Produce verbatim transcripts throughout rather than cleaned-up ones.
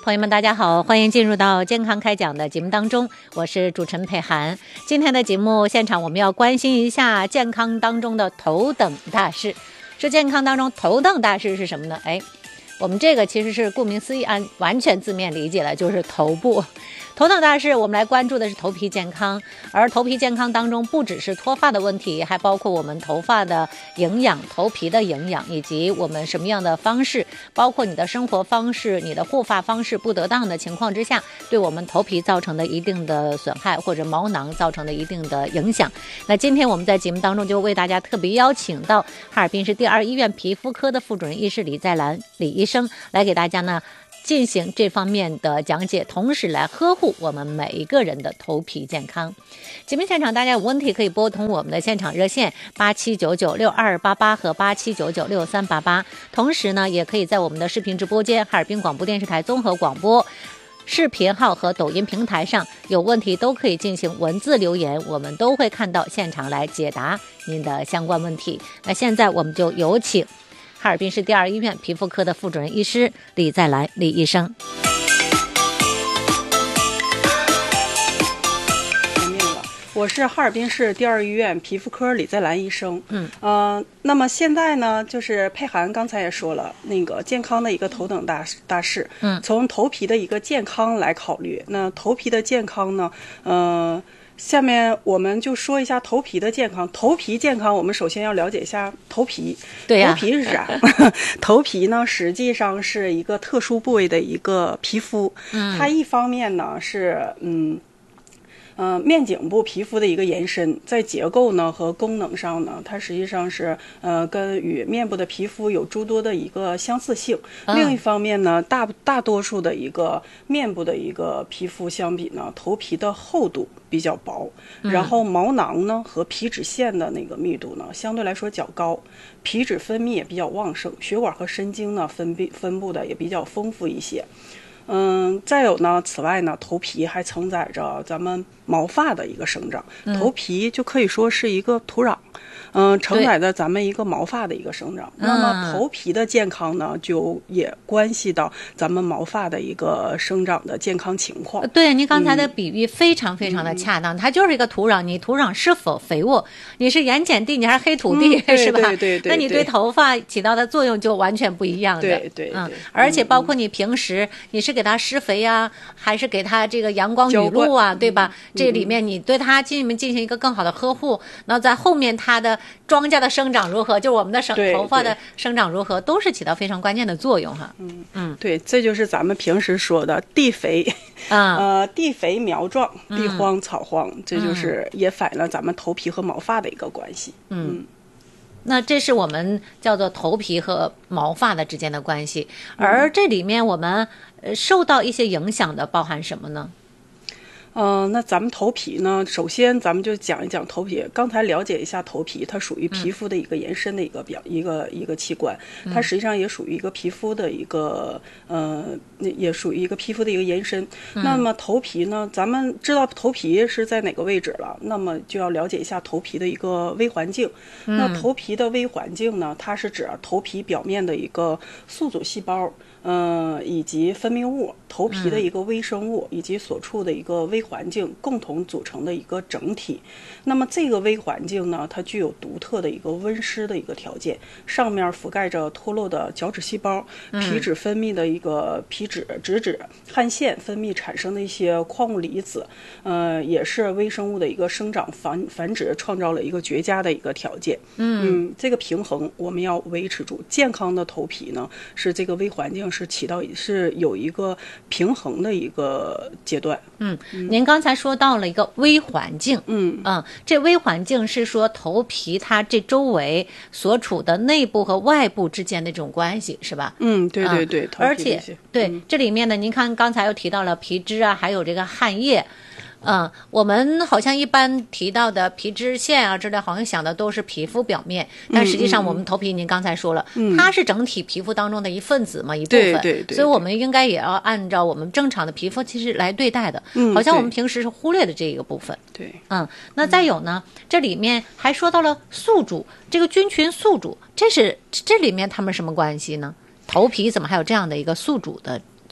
朋友们大家好，欢迎进入到健康开讲的节目当中，我是主持人佩涵。今天的节目现场我们要关心一下健康当中的头等大事。这健康当中头等大事是什么呢？哎，我们这个其实是顾名思义，按完全字面理解了，就是头部。头等大事我们来关注的是头皮健康，而头皮健康当中不只是脱发的问题，还包括我们头发的营养、头皮的营养，以及我们什么样的方式，包括你的生活方式、你的护发方式不得当的情况之下，对我们头皮造成的一定的损害，或者毛囊造成的一定的影响。那今天我们在节目当中就为大家特别邀请到哈尔滨市第二医院皮肤科的副主任医师李在兰李医生来给大家呢进行这方面的讲解，同时来呵护我们每一个人的头皮健康。节目现场大家有问题可以拨通我们的现场热线八七九九六二八八和八七九九六三八八，同时呢也可以在我们的视频直播间哈尔滨广播电视台综合广播视频号和抖音平台上有问题都可以进行文字留言，我们都会看到现场来解答您的相关问题。那现在我们就有请哈尔滨市第二医院皮肤科的副主任医师李在兰李医生。 我是哈尔滨市第二医院皮肤科李在兰医生。 嗯， 呃，那么现在呢，就是佩涵刚才也说了，那个健康的一个头等大大事。 嗯， 从头皮的一个健康来考虑，那头皮的健康呢，呃。下面我们就说一下头皮的健康。头皮健康，我们首先要了解一下头皮。 对呀、啊， 头皮是啥？头皮呢，实际上是一个特殊部位的一个皮肤。嗯，它一方面呢是嗯。呃，面颈部皮肤的一个延伸，在结构呢和功能上呢，它实际上是呃跟与面部的皮肤有诸多的一个相似性。嗯、另一方面呢，大大多数的一个面部的一个皮肤相比呢，头皮的厚度比较薄，嗯、然后毛囊呢和皮脂腺的那个密度呢相对来说较高，皮脂分泌也比较旺盛，血管和神经呢分泌分布的也比较丰富一些。嗯，再有呢，此外呢，头皮还承载着咱们毛发的一个生长，嗯、头皮就可以说是一个土壤，嗯，承载着咱们一个毛发的一个生长。那么头皮的健康呢，就也关系到咱们毛发的一个生长的健康情况。 对，您刚才的比喻非常非常的恰当，嗯、它就是一个土壤，你土壤是否肥沃，你是盐碱地，你还是黑土地， 嗯、 是吧？ 对对对。 那你对头发起到的作用就完全不一样的。 对对对。 嗯，而且包括你平时你是给它施肥呀、啊，还是给它这个阳光雨露啊，对吧？嗯、这里面你对它进行进行一个更好的呵护，然后在后面它的庄稼的生长如何，就是我们的生头发的生长如何，都是起到非常关键的作用哈。 嗯嗯，对，这就是咱们平时说的地肥， 啊、 嗯，呃，地肥苗壮，地荒草荒，嗯、这就是也反映了咱们头皮和毛发的一个关系。 嗯。嗯，那这是我们叫做头皮和毛发的之间的关系，而这里面我们呃受到一些影响的包含什么呢？ 嗯、呃，那咱们头皮呢，首先咱们就讲一讲头皮。刚才了解一下头皮，它属于皮肤的一个延伸的一个表、嗯、一个一个器官，它实际上也属于一个皮肤的一个呃，也属于一个皮肤的一个延伸。嗯、那么头皮呢，咱们知道头皮是在哪个位置了，那么就要了解一下头皮的一个微环境。嗯、那头皮的微环境呢，它是指头皮表面的一个宿主细胞。嗯、呃，以及分泌物、头皮的一个微生物、嗯、以及所处的一个微环境共同组成的一个整体。那么这个微环境呢，它具有独特的一个温湿的一个条件，上面覆盖着脱落的角质细胞、皮脂分泌的一个皮脂、脂质、汗腺分泌产生的一些矿物离子，呃，也是微生物的一个生长繁繁殖创造了一个绝佳的一个条件。嗯, 嗯，这个平衡我们要维持住。健康的头皮呢，是这个微环境是起到是有一个平衡的一个阶段。 嗯，您刚才说到了一个微环境， 嗯嗯，这微环境是说头皮它这周围所处的内部和外部之间的这种关系，是吧？ 嗯，对对对， 嗯、而且对、嗯、这里面呢，您看刚才又提到了皮脂啊，还有这个汗液。嗯，我们好像一般提到的皮脂腺啊之类，好像想的都是皮肤表面，但实际上我们头皮，您刚才说了，嗯、它是整体皮肤当中的一份子嘛，一部分， 对对对， 所以我们应该也要按照我们正常的皮肤其实来对待的。 嗯， 好像我们平时是忽略的这一个部分。 对， 嗯，那再有呢，这里面还说到了宿主，这个菌群宿主，这是这里面他们什么关系呢？头皮怎么还有这样的一个宿主的？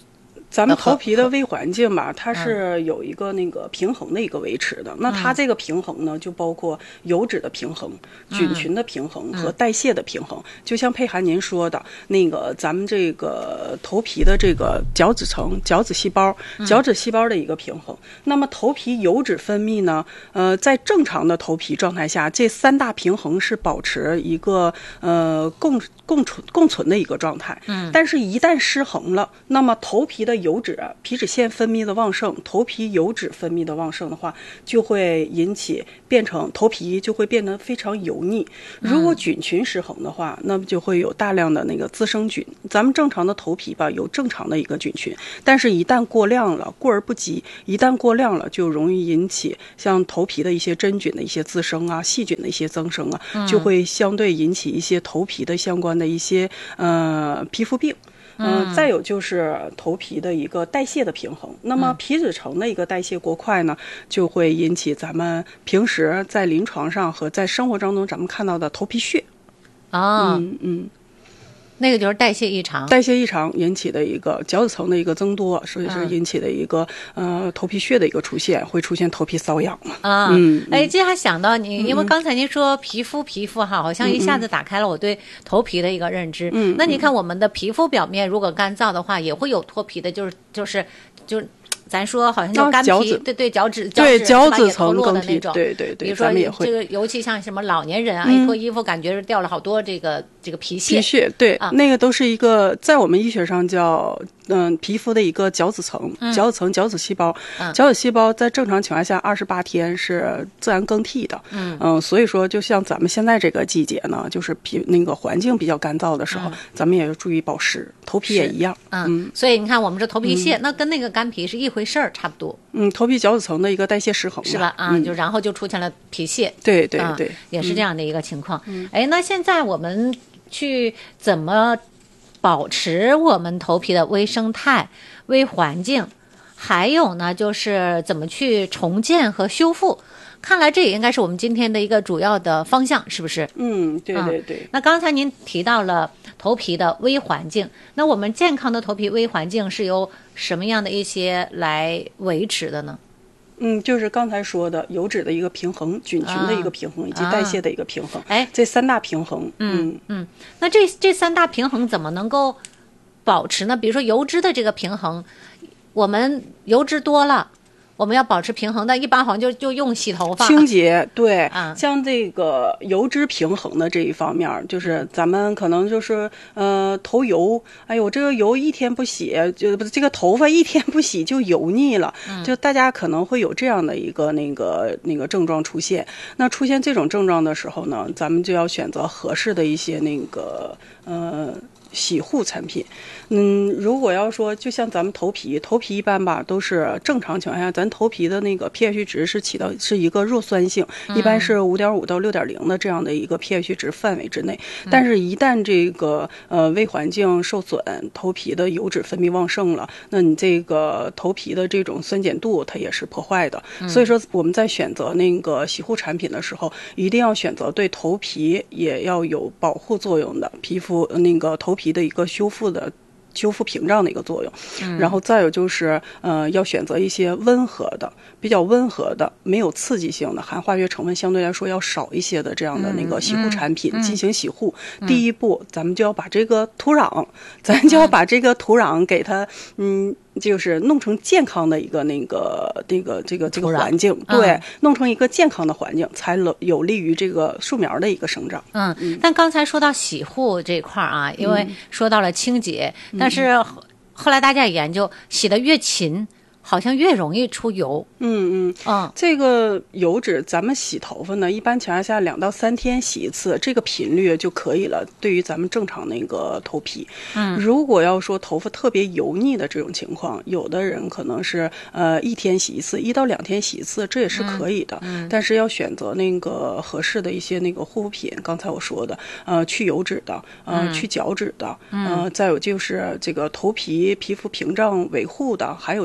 咱们头皮的微环境吧，它是有一个那个平衡的一个维持的。嗯、那它这个平衡呢，就包括油脂的平衡、菌群的平衡和代谢的平衡。嗯、就像佩涵您说的，那个咱们这个头皮的这个角质层、角质细胞、角质细胞的一个平衡。嗯、那么头皮油脂分泌呢，呃，在正常的头皮状态下，这三大平衡是保持一个呃共共存共存的一个状态。嗯，但是一旦失衡了，那么头皮的油脂、皮脂腺分泌的旺盛，头皮油脂分泌的旺盛的话，就会引起变成头皮就会变得非常油腻。如果菌群失衡的话，那么就会有大量的那个滋生菌。咱们正常的头皮吧，有正常的一个菌群，但是一旦过量了，过而不及，一旦过量了，就容易引起像头皮的一些真菌的一些滋生啊，细菌的一些增生啊，就会相对引起一些头皮的相关的一些呃皮肤病。嗯、呃，再有就是头皮的一个代谢的平衡。那么皮脂层的一个代谢过快呢，就会引起咱们平时在临床上和在生活当中咱们看到的头皮屑。 啊， 嗯嗯。 那个就是代谢异常， 代谢异常引起的一个角质层的一个增多，所以是引起的一个、嗯、呃头皮屑的一个出现，会出现头皮瘙痒嘛。 啊， 嗯， 哎，这还想到你，因为刚才您说皮肤皮肤哈，好像一下子打开了我对头皮的一个认知。嗯，那你看我们的皮肤表面如果干燥的话，也会有脱皮的，就是就是就是。咱说好像叫干皮， 哦、 对对，角质对角质层脱落的那种， 对对对， 比如说这个，尤其像什么老年人啊，嗯、一脱衣服感觉是掉了好多这个这个皮屑。 皮屑，对、 啊， 那个都是一个在我们医学上叫嗯皮肤的一个角质层，嗯、角质层角质细胞，嗯、角质细胞在正常情况下二十八天是自然更替的，嗯嗯，所以说就像咱们现在这个季节呢，就是皮那个环境比较干燥的时候，嗯、咱们也要注意保湿，头皮也一样， 嗯，嗯所以你看我们这头皮屑，嗯、那跟那个干皮是一回事儿，差不多。 嗯，头皮角质层的一个代谢失衡是吧？啊， 嗯、 就然后就出现了皮屑。 对对对、 啊，也是这样的一个情况。 嗯、 哎，那现在我们去怎么保持我们头皮的微生态、微环境？还有呢，就是怎么去重建和修复？看来这也应该是我们今天的一个主要的方向，是不是？ 嗯，对对对。 嗯、那刚才您提到了头皮的微环境，那我们健康的头皮微环境是由什么样的一些来维持的呢？ 嗯，就是刚才说的油脂的一个平衡、菌群的一个平衡、啊、以及代谢的一个平衡。哎、啊，这三大平衡。 嗯嗯，那这这三大平衡怎么能够保持呢？比如说油脂的这个平衡，我们油脂多了。我们要保持平衡的，一般好像就就用洗头发清洁，对， 啊， 像这个油脂平衡的这一方面，就是咱们可能就是呃头油，哎呦，这个油一天不洗，就这个头发一天不洗就油腻了，嗯、就大家可能会有这样的一个那个那个症状出现。那出现这种症状的时候呢，咱们就要选择合适的一些那个呃。洗护产品，嗯，如果要说就像咱们头皮，头皮一般吧都是正常情况下，咱头皮的那个 pH 值是起到是一个弱酸性，嗯、一般是五点五到六点零的这样的一个 pH 值范围之内。但是，一旦这个呃微环境受损，头皮的油脂分泌旺盛了，那你这个头皮的这种酸碱度它也是破坏的。嗯、所以说我们在选择那个洗护产品的时候，一定要选择对头皮也要有保护作用的皮肤那个头皮。皮的一个修复的修复屏障的一个作用，嗯、然后再有就是呃要选择一些温和的、比较温和的、没有刺激性的、含化学成分相对来说要少一些的这样的那个洗护产品进行洗护。嗯嗯、第一步，咱们就要把这个土壤，咱就要把这个土壤给它，嗯。就是弄成健康的一个那个那个这个这个环境，对，嗯、弄成一个健康的环境，才有利于这个树苗的一个生长。 嗯，嗯但刚才说到洗护这块啊，因为说到了清洁，嗯、但是后来大家也研究，洗得越勤，好像越容易出油。 嗯嗯嗯，这个油脂咱们洗头发呢，一般情况下两到三天洗一次，这个频率就可以了。对于咱们正常那个头皮，嗯，如果要说头发特别油腻的这种情况，有的人可能是呃一天洗一次，一到两天洗一次，这也是可以的。嗯，但是要选择那个合适的一些那个护肤品，刚才我说的，呃，去油脂的，呃，嗯、去角质的，嗯、呃，再有就是这个头皮皮肤屏障维护的，还有这些成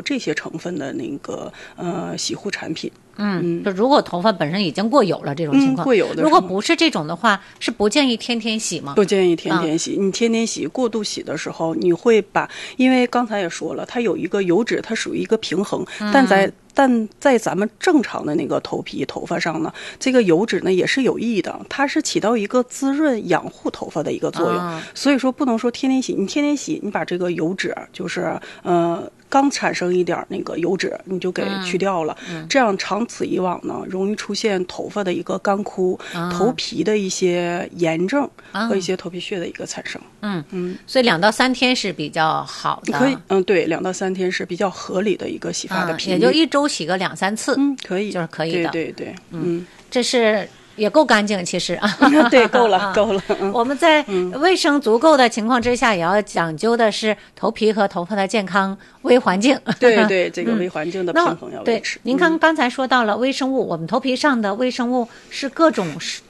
成分的那个呃洗护产品。 嗯，就如果头发本身已经过油了这种情况， 嗯、过油的， 如果不是这种的话，是不建议天天洗吗？ 不建议天天洗。嗯、你天天洗、过度洗的时候，你会把，因为刚才也说了，它有一个油脂，它属于一个平衡， 嗯、 但在但在咱们正常的那个头皮、头发上呢，这个油脂呢也是有益的，它是起到一个滋润、养护头发的一个作用。 啊、 所以说不能说天天洗，你天天洗，你把这个油脂就是呃。刚产生一点那个油脂，你就给去掉了， 嗯、 这样长此以往呢，容易出现头发的一个干枯， 嗯、 头皮的一些炎症和一些头皮屑的一个产生。 嗯嗯，所以两到三天是比较好的。 可以，嗯，对，两到三天是比较合理的一个洗发的频率， 嗯、也就一周洗个两三次， 嗯，可以， 就是可以的。 对对对， 嗯，嗯这是。也够干净，其实啊， 对，够了，够了。 嗯、我们在卫生足够的情况之下，也要讲究的是头皮和头发的健康微环境。 对对，这个微环境的平衡要维持。 嗯、对，您刚刚才说到了微生物，我们头皮上的微生物是各种